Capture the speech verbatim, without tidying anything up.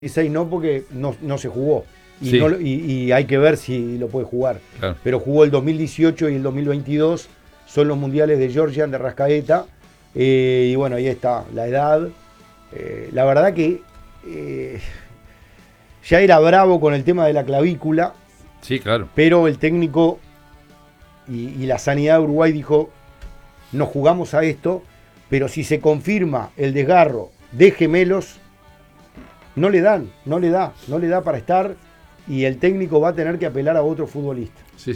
dieciséis no, porque no, no se jugó. Y, Sí. no, y, y hay que ver si lo puede jugar. Claro. Pero jugó el dos mil dieciocho y el dos mil veintidós, son los mundiales de Georgia, de Rascaeta. Eh, y bueno, ahí está, la edad. Eh, la verdad que eh, ya era bravo con el tema de la clavícula, Sí, claro. pero el técnico y, y la sanidad de Uruguay dijo, nos jugamos a esto, pero si se confirma el desgarro de gemelos, no le dan, no le da, no le da para estar y el técnico va a tener que apelar a otro futbolista. Sí,